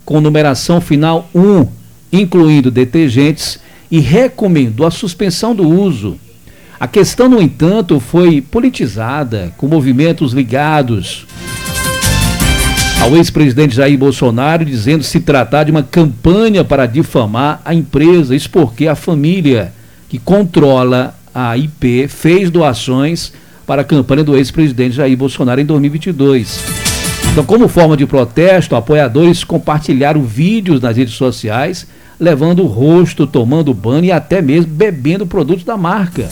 com numeração final 1, incluindo detergentes, e recomendou a suspensão do uso. A questão, no entanto, foi politizada, com movimentos ligados ao ex-presidente Jair Bolsonaro, dizendo se tratar de uma campanha para difamar a empresa. Isso porque a família que controla a IP fez doações para a campanha do ex-presidente Jair Bolsonaro em 2022. Então, como forma de protesto, apoiadores compartilharam vídeos nas redes sociais, levando o rosto, tomando banho e até mesmo bebendo produtos da marca.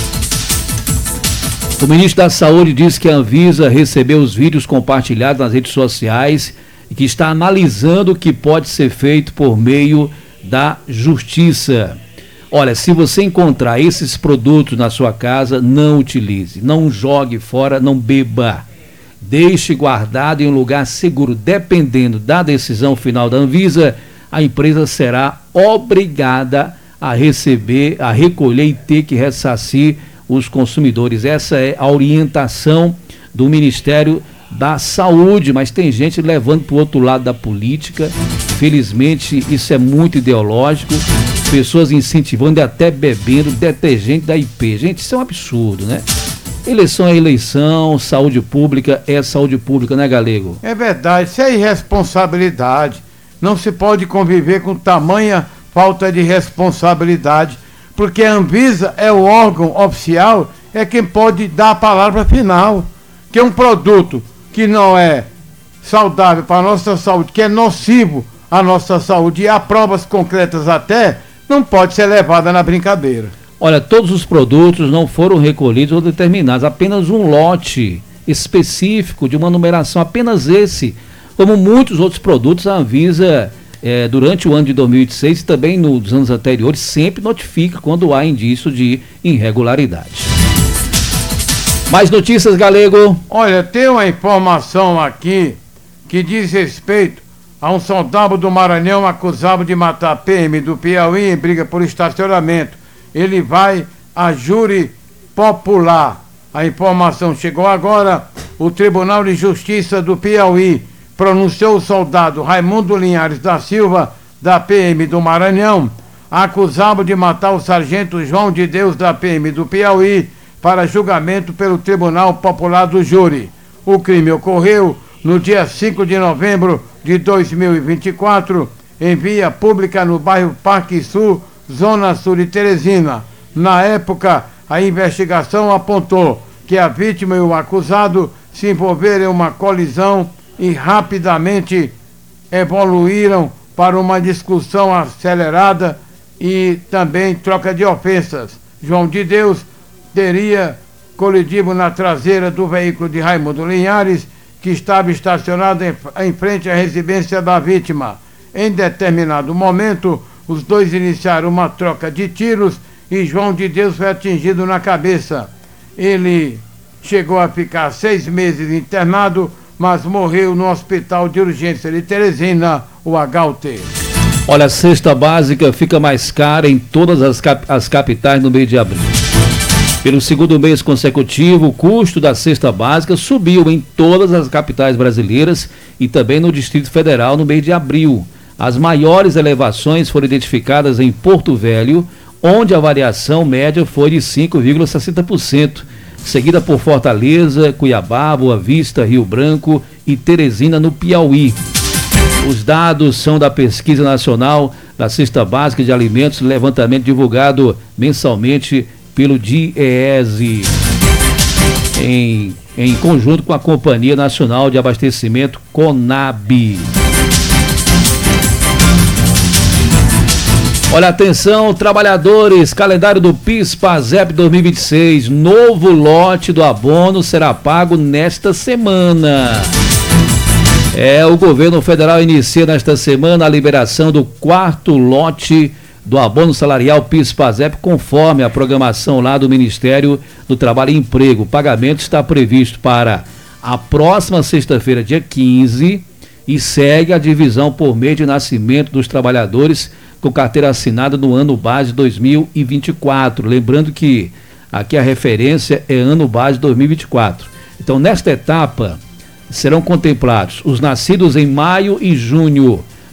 O ministro da Saúde disse que a Anvisa recebeu os vídeos compartilhados nas redes sociais e que está analisando o que pode ser feito por meio da justiça. Olha, se você encontrar esses produtos na sua casa, não utilize, não jogue fora, não beba. Deixe guardado em um lugar seguro. Dependendo da decisão final da Anvisa, a empresa será obrigada a receber, a recolher e ter que ressarcir os consumidores. Essa é a orientação do Ministério da Saúde, mas tem gente levando para o outro lado da política. Felizmente, isso é muito ideológico. Pessoas incentivando e até bebendo detergente da IP. Gente, isso é um absurdo, né? Eleição é eleição, saúde pública é saúde pública, né, Galego? É verdade, isso é irresponsabilidade. Não se pode conviver com tamanha falta de responsabilidade, porque a Anvisa é o órgão oficial, é quem pode dar a palavra final. Que um produto que não é saudável para a nossa saúde, que é nocivo à nossa saúde, e há provas concretas até, não pode ser levada na brincadeira. Olha, todos os produtos não foram recolhidos ou determinados, apenas um lote específico de uma numeração, apenas esse. Como muitos outros produtos, a Anvisa, durante o ano de 2026 e também nos anos anteriores, sempre notifica quando há indício de irregularidade. Mais notícias, Galego? Olha, tem uma informação aqui que diz respeito a um soldado do Maranhão acusado de matar PM do Piauí em briga por estacionamento. Ele vai a júri popular. A informação chegou agora. O Tribunal de Justiça do Piauí pronunciou o soldado Raimundo Linhares da Silva, da PM do Maranhão, acusado de matar o sargento João de Deus, da PM do Piauí, para julgamento pelo Tribunal Popular do Júri. O crime ocorreu no dia 5 de novembro de 2024, em via pública no bairro Parque Sul, Zona Sul de Teresina. Na época, a investigação apontou que a vítima e o acusado se envolveram em uma colisão e rapidamente evoluíram para uma discussão acelerada e também troca de ofensas. João de Deus teria colidido na traseira do veículo de Raimundo Linhares, que estava estacionado em frente à residência da vítima. Em determinado momento, os dois iniciaram uma troca de tiros e João de Deus foi atingido na cabeça. Ele chegou a ficar 6 meses internado, mas morreu no Hospital de Urgência de Teresina, o HUT. Olha, a cesta básica fica mais cara em todas as capitais no mês de abril. Pelo segundo mês consecutivo, o custo da cesta básica subiu em todas as capitais brasileiras e também no Distrito Federal no mês de abril. As maiores elevações foram identificadas em Porto Velho, onde a variação média foi de 5,60%, seguida por Fortaleza, Cuiabá, Boa Vista, Rio Branco e Teresina, no Piauí. Os dados são da Pesquisa Nacional da Cesta Básica de Alimentos, levantamento divulgado mensalmente pelo DIEESE, em conjunto com a Companhia Nacional de Abastecimento, CONAB. Olha, atenção, trabalhadores, calendário do PIS/PASEP 2026, novo lote do abono será pago nesta semana. O governo federal inicia nesta semana a liberação do 4º lote do abono salarial PIS/PASEP, conforme a programação lá do Ministério do Trabalho e Emprego. O pagamento está previsto para a próxima sexta-feira, dia 15, e segue a divisão por mês de nascimento dos trabalhadores com carteira assinada no ano base 2024. Lembrando que aqui a referência é ano base 2024. Então, nesta etapa, serão contemplados os nascidos em maio e junho